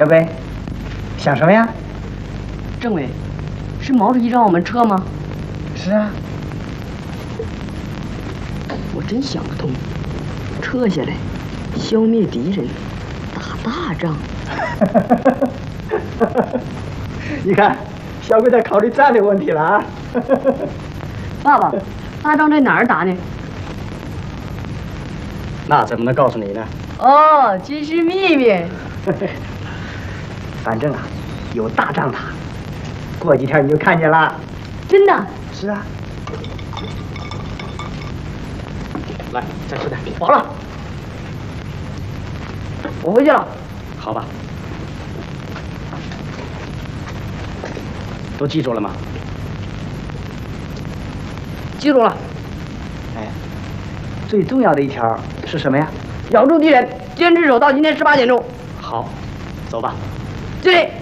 小鬼，想什么呀？ 政委，是毛主席让我们撤吗？ 是啊。 我真想不通，撤下来，消灭敌人，打大仗。 你看，小鬼在考虑战略问题了啊。 爸爸，大仗在哪儿打呢？ 那怎么能告诉你呢？ 哦，军事秘密。 反正啊，有大仗打，过几天你就看见了。 真的？ 是啊。来，再吃点。 饱了。我回去了。 好吧。都记住了吗？ 记住了。 哎，最重要的一条是什么呀？ 咬住敌人，坚持守到今天18点钟。 好，走吧。 对。